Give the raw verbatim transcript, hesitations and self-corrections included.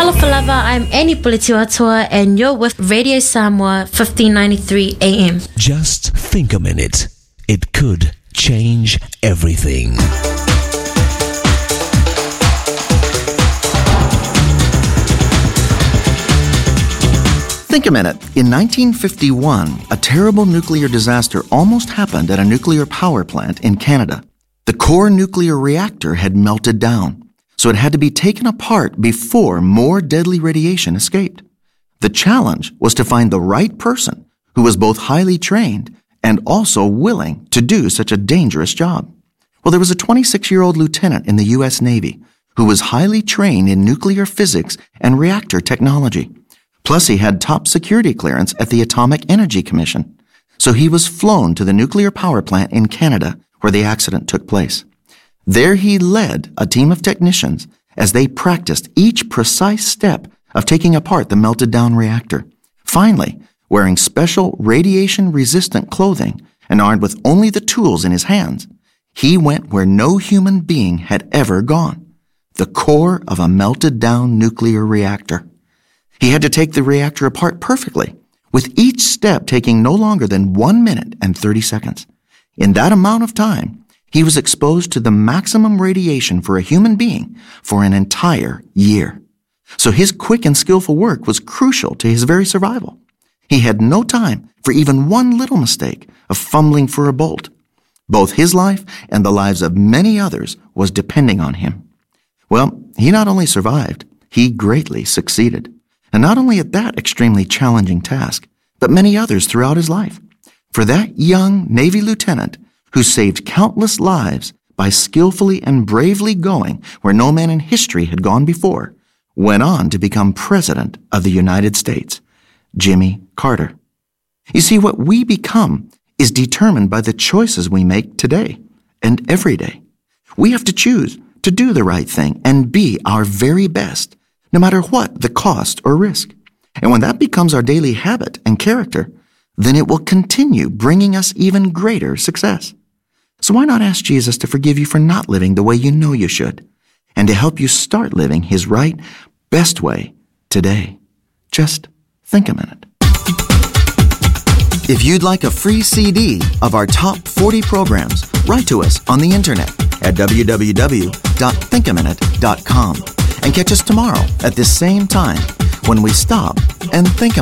Falava, I'm Annie Pulitiwatua, and you're with Radio Samoa fifteen ninety-three A M. Just think a minute. It could change everything. Think a minute. In nineteen fifty-one, a terrible nuclear disaster almost happened at a nuclear power plant in Canada. The core nuclear reactor had melted down, so it had to be taken apart before more deadly radiation escaped. The challenge was to find the right person who was both highly trained and also willing to do such a dangerous job. Well, there was a twenty-six-year-old lieutenant in the U S Navy who was highly trained in nuclear physics and reactor technology. Plus, he had top security clearance at the Atomic Energy Commission. So he was flown to the nuclear power plant in Canada where the accident took place. There he led a team of technicians as they practiced each precise step of taking apart the melted down reactor. Finally, wearing special radiation-resistant clothing and armed with only the tools in his hands, he went where no human being had ever gone, the core of a melted down nuclear reactor. He had to take the reactor apart perfectly, with each step taking no longer than one minute and thirty seconds. In that amount of time, he was exposed to the maximum radiation for a human being for an entire year. So his quick and skillful work was crucial to his very survival. He had no time for even one little mistake of fumbling for a bolt. Both his life and the lives of many others was depending on him. Well, he not only survived, he greatly succeeded. And not only at that extremely challenging task, but many others throughout his life. For that young Navy lieutenant who saved countless lives by skillfully and bravely going where no man in history had gone before, went on to become President of the United States, Jimmy Carter. You see, what we become is determined by the choices we make today and every day. We have to choose to do the right thing and be our very best, no matter what the cost or risk. And when that becomes our daily habit and character, then it will continue bringing us even greater success. So why not ask Jesus to forgive you for not living the way you know you should, and to help you start living his right, best way today? Just think a minute. If you'd like a free C D of our top forty programs, write to us on the internet at w w w dot think a minute dot com and catch us tomorrow at this same time when we stop and think a minute.